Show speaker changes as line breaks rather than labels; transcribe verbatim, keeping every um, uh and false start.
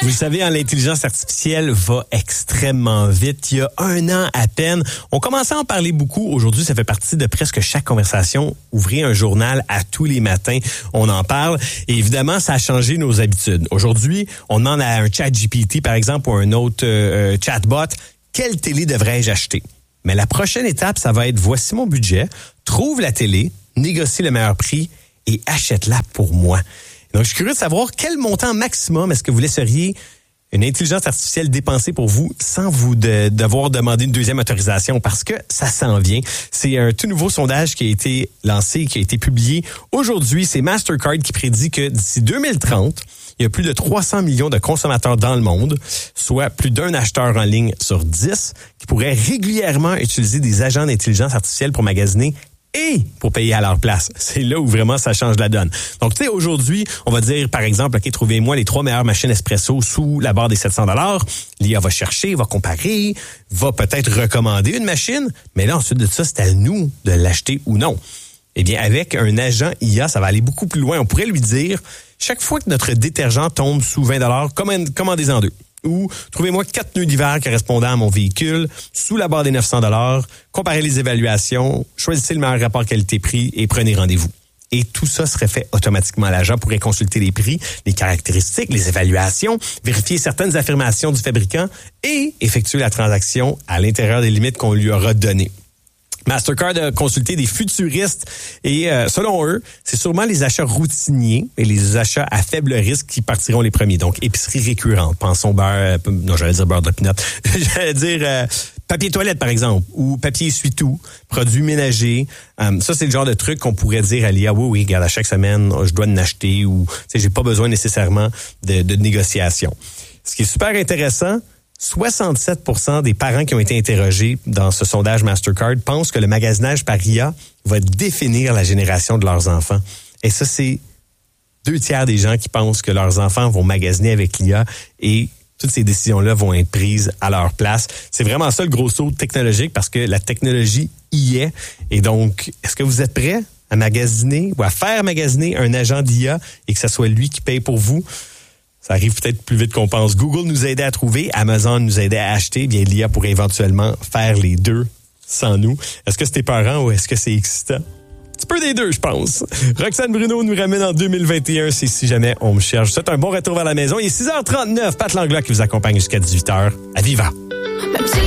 Vous le savez, hein, l'intelligence artificielle va extrêmement vite. Il y a un an à peine, on commençait à en parler beaucoup. Aujourd'hui, ça fait partie de presque chaque conversation. Ouvrez un journal à tous les matins, on en parle. Et évidemment, ça a changé nos habitudes. Aujourd'hui, on demande à un chat G P T, par exemple, ou un autre euh, chatbot, quelle télé devrais-je acheter? Mais la prochaine étape, ça va être, voici mon budget, trouve la télé, négocie le meilleur prix et achète-la pour moi. Donc, je suis curieux de savoir quel montant maximum est-ce que vous laisseriez une intelligence artificielle dépenser pour vous sans vous de, devoir demander une deuxième autorisation parce que ça s'en vient. C'est un tout nouveau sondage qui a été lancé, qui a été publié aujourd'hui. C'est Mastercard qui prédit que d'ici deux mille trente, il y a plus de trois cents millions de consommateurs dans le monde, soit plus d'un acheteur en ligne sur dix, qui pourraient régulièrement utiliser des agents d'intelligence artificielle pour magasiner et pour payer à leur place. C'est là où vraiment ça change la donne. Donc, tu sais, aujourd'hui, on va dire, par exemple, OK, trouvez-moi les trois meilleures machines espresso sous la barre des sept cents dollars. L'I A va chercher, va comparer, va peut-être recommander une machine, mais là, ensuite de ça, c'est à nous de l'acheter ou non. Eh bien, avec un agent I A, ça va aller beaucoup plus loin. On pourrait lui dire, chaque fois que notre détergent tombe sous vingt dollars, commandez-en deux. Ou trouvez-moi quatre pneus d'hiver correspondant à mon véhicule sous la barre des neuf cents dollars, comparez les évaluations, choisissez le meilleur rapport qualité-prix et prenez rendez-vous. Et tout ça serait fait automatiquement. L'agent pourrait consulter les prix, les caractéristiques, les évaluations, vérifier certaines affirmations du fabricant et effectuer la transaction à l'intérieur des limites qu'on lui aura données. Mastercard a consulté des futuristes et euh, selon eux, c'est sûrement les achats routiniers et les achats à faible risque qui partiront les premiers. Donc, épicerie récurrente. Pensons beurre, euh, non, j'allais dire beurre de pinot. j'allais dire euh, papier toilette, par exemple, ou papier essuie-tout, produits ménagers. Um, ça, c'est le genre de truc qu'on pourrait dire à l'I A, oui, oui, regarde, à chaque semaine, je dois en acheter ou, tu sais, j'ai pas besoin nécessairement de, de négociation. Ce qui est super intéressant, soixante-sept pour cent des parents qui ont été interrogés dans ce sondage Mastercard pensent que le magasinage par I A va définir la génération de leurs enfants. Et ça, c'est deux tiers des gens qui pensent que leurs enfants vont magasiner avec l'I A et toutes ces décisions-là vont être prises à leur place. C'est vraiment ça le gros saut technologique parce que la technologie y est. Et donc, est-ce que vous êtes prêts à magasiner ou à faire magasiner un agent d'I A et que ce soit lui qui paye pour vous? Ça arrive peut-être plus vite qu'on pense. Google nous aidait à trouver, Amazon nous aidait à acheter. Bien, l'I A pourrait éventuellement faire les deux sans nous. Est-ce que c'est épeurant ou est-ce que c'est excitant? Un petit peu des deux, je pense. Roxane Bruno nous ramène en deux mille vingt et un. C'est Si jamais on me cherche. Je vous souhaite un bon retour vers la maison. Il est six heures trente-neuf. Pat Langlois qui vous accompagne jusqu'à dix-huit heures. À Viva!